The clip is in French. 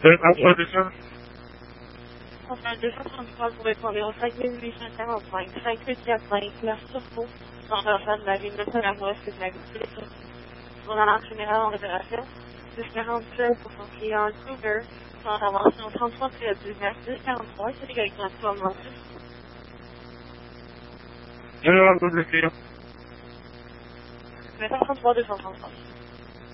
Entre 200. Enfin, 233 pour répondre au 5845, 5845, la Turcot, dans la face de la ville de Saint-Avois, c'est de la ville de Mon alerte générale en réservation, 1047 pour son client Kruger, son intervention 33 19 1043, c'est également actuellement. Je vais avoir d'autres clients. 33 233.